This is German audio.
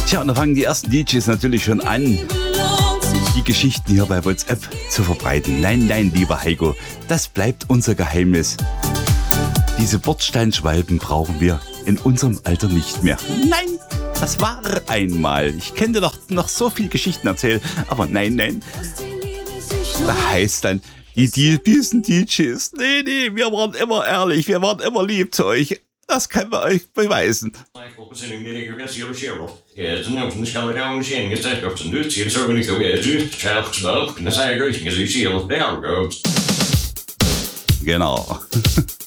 Tja, und da fangen die ersten DJs natürlich schon an, die Geschichten hier bei WhatsApp zu verbreiten. Nein, nein, lieber Heiko, das bleibt unser Geheimnis. Diese Bordsteinschwalben brauchen wir in unserem Alter nicht mehr. Nein, das war einmal. Ich könnte dir doch noch so viele Geschichten erzählen, aber nein. Da heißt dann, diesen DJs, nee, wir waren immer ehrlich, wir waren immer lieb zu euch. Das können wir euch beweisen. Genau.